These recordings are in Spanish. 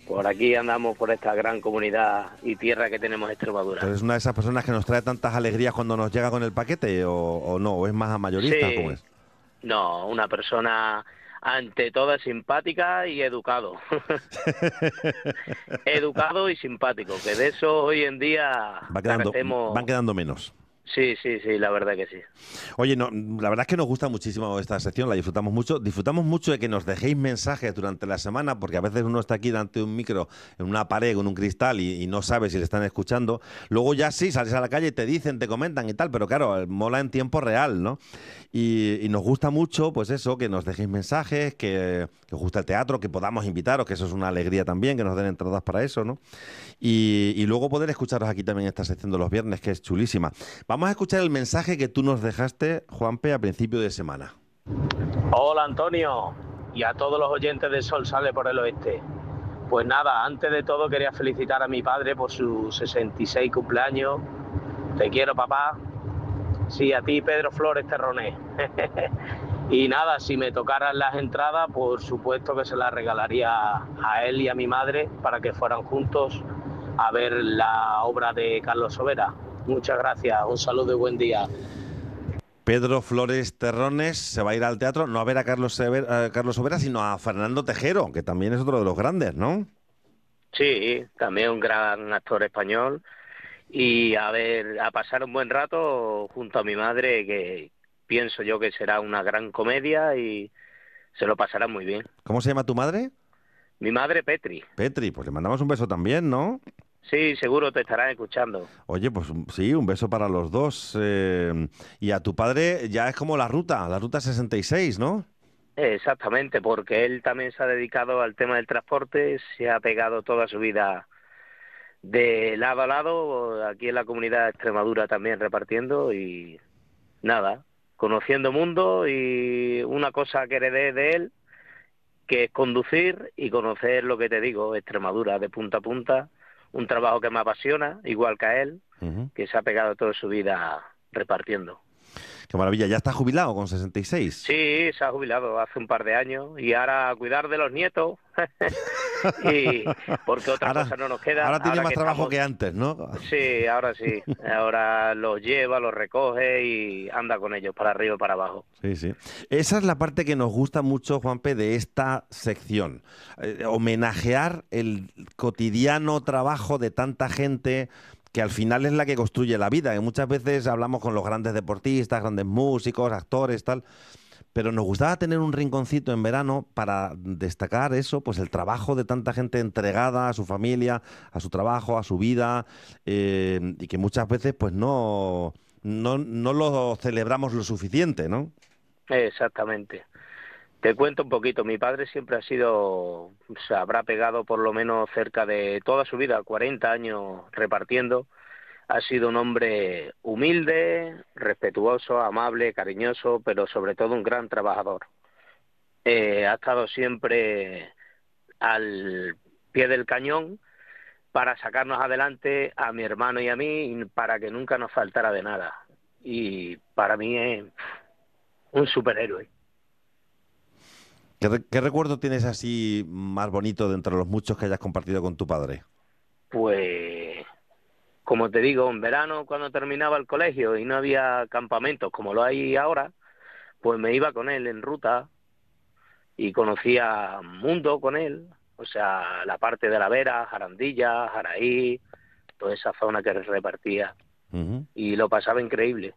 Por aquí andamos por esta gran comunidad y tierra que tenemos Extremadura. ¿Eres una de esas personas que nos trae tantas alegrías cuando nos llega con el paquete o no? ¿O es más a mayorista? ¿Cómo Sí, es? no, una persona ante todo simpática y educado. Educado y simpático, que de eso hoy en día Van carecemos. quedando menos. Sí, sí, sí, la verdad que sí. Oye, no, la verdad es que nos gusta muchísimo esta sección, la disfrutamos mucho. Disfrutamos mucho de que nos dejéis mensajes durante la semana, porque a veces uno está aquí delante de un micro, en una pared, con un cristal, y no sabe si le están escuchando. Luego ya sí, sales a la calle y te dicen, te comentan y tal, pero claro, mola en tiempo real, ¿no? Y nos gusta mucho, pues eso, que nos dejéis mensajes, que os gusta el teatro, que podamos invitaros, que eso es una alegría también, que nos den entradas para eso, ¿no? Y luego poder escucharos aquí también en esta sección de los viernes, que es chulísima. Vamos a escuchar el mensaje que tú nos dejaste, Juanpe, a principio de semana. Hola Antonio y a todos los oyentes de Sol Sale por el Oeste. Pues nada, antes de todo quería felicitar a mi padre por su 66 cumpleaños. Te quiero, papá. Sí, a ti, Pedro Flores Terronés. Y nada, si me tocaran las entradas, por supuesto que se las regalaría a él y a mi madre para que fueran juntos a ver la obra de Carlos Sobera. Muchas gracias, un saludo y buen día. Pedro Flores Terrones se va a ir al teatro, no a ver a Carlos Sobera, sino a Fernando Tejero, que también es otro de los grandes, ¿no? Sí, también un gran actor español. Y a ver, a pasar un buen rato junto a mi madre, que pienso yo que será una gran comedia y se lo pasará muy bien. ¿Cómo se llama tu madre? Mi madre Petri, Petri, pues le mandamos un beso también, ¿no? sí, seguro te estarán escuchando. Oye, pues sí, un beso para los dos. Y a tu padre ya es como la ruta 66, ¿no? Exactamente, porque él también se ha dedicado al tema del transporte, se ha pegado toda su vida de lado a lado, aquí en la comunidad de Extremadura también repartiendo y nada, conociendo mundo y una cosa que heredé de él, que es conducir y conocer lo que te digo, Extremadura de punta a punta, un trabajo que me apasiona, igual que a él, Ujú. que se ha pegado toda su vida repartiendo. Qué maravilla, ya está jubilado con 66. Sí, se ha jubilado hace un par de años y ahora a cuidar de los nietos y porque otra Ahora, cosa no nos queda, ahora tiene ahora más que trabajo estamos. que antes, ¿no? Sí, ahora los lleva, los recoge y anda con ellos para arriba y para abajo. Sí, sí. Esa es la parte que nos gusta mucho, Juanpe, de esta sección. Homenajear el cotidiano trabajo de tanta gente que al final es la que construye la vida. Que muchas veces hablamos con los grandes deportistas, grandes músicos, actores, tal, pero nos gustaba tener un rinconcito en verano para destacar eso, pues el trabajo de tanta gente entregada a su familia, a su trabajo, a su vida, y que muchas veces pues no lo celebramos lo suficiente, ¿no? Exactamente. Te cuento un poquito, mi padre siempre ha sido, se habrá pegado por lo menos cerca de toda su vida, 40 años repartiendo. Ha sido un hombre humilde, respetuoso, amable, cariñoso, pero sobre todo un gran trabajador. Ha estado siempre al pie del cañón para sacarnos adelante a mi hermano y a mí, y para que nunca nos faltara de nada. Y para mí es un superhéroe. ¿Qué recuerdo tienes así más bonito de entre los muchos que hayas compartido con tu padre? Pues, como te digo, en verano cuando terminaba el colegio y no había campamentos como lo hay ahora, pues me iba con él en ruta y conocía mundo con él, o sea, la parte de la Vera, Jarandilla, Jaraí, toda esa zona que repartía Ujú. y lo pasaba increíble.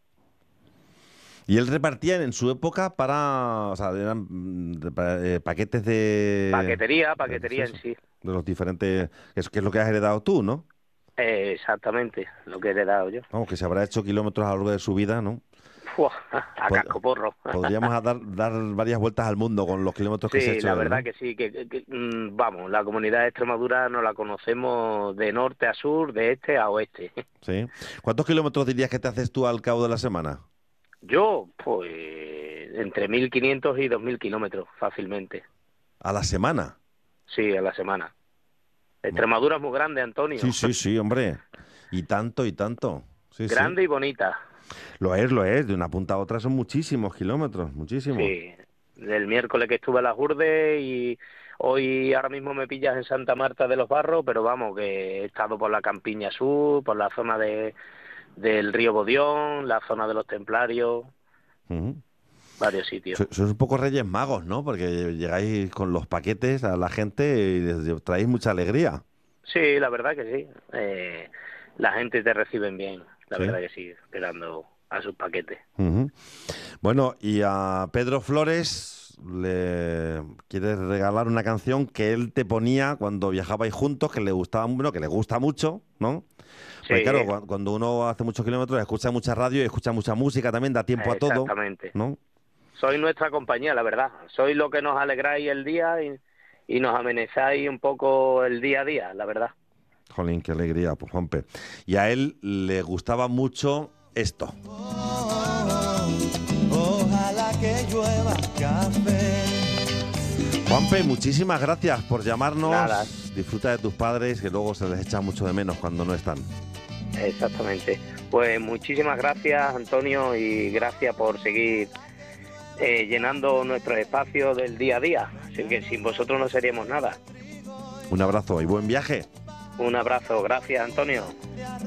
Y él repartía en su época para, o sea, eran paquetes pues Paquetería en eso, sí. de los diferentes, que es lo que has heredado tú, ¿no? Exactamente, lo que le he dado yo. Vamos, que se habrá hecho kilómetros a lo largo de su vida, ¿no? Fua, a Pod- casco porro. Podríamos dar varias vueltas al mundo con los kilómetros que se ha Sí, hecho la él, verdad ¿no? que sí, vamos, la comunidad de Extremadura no la conocemos de norte a sur, de este a oeste. Sí. ¿Cuántos kilómetros dirías que te haces tú al cabo de la semana? Yo, pues, entre 1.500 y 2.000 kilómetros fácilmente, ¿A la semana? sí, a la semana. Extremadura es muy grande, Sí, Antonio, sí, sí, hombre. Y tanto, y tanto. Sí, sí. grande y bonita, Lo es, lo es. De una punta a otra son muchísimos kilómetros, muchísimos. sí. Del miércoles que estuve a las Urdes y hoy ahora mismo me pillas en Santa Marta de los Barros, pero vamos, que he estado por la Campiña Sur, por la zona del río Bodión, la zona de los Templarios, varios sitios. Sois un poco Reyes Magos, ¿no? Porque llegáis con los paquetes a la gente y les traéis mucha alegría. Sí, la verdad que sí. La gente te reciben bien, la ¿Sí? verdad que sí, esperando a sus paquetes. Bueno, y a Pedro Flores le quieres regalar una canción que él te ponía cuando viajabais juntos, que le gustaba, bueno, que le gusta mucho, ¿no? Pues Sí, claro, cuando uno hace muchos kilómetros, escucha mucha radio y escucha mucha música también, da tiempo a todo, exactamente. ¿no? Sois nuestra compañía, la verdad. Sois lo que nos alegráis el día y nos amenazáis un poco el día a día, la verdad. Jolín, qué alegría, pues Juanpe. Y a él le gustaba mucho esto. Ojalá que llueva café. Juanpe, muchísimas gracias por llamarnos. Nada. Disfruta de tus padres, que luego se les echa mucho de menos cuando no están. Exactamente. Pues muchísimas gracias, Antonio, y gracias por seguir llenando nuestros espacios del día a día. Así que sin vosotros no seríamos nada. Un abrazo y buen viaje. Un abrazo. Gracias, Antonio.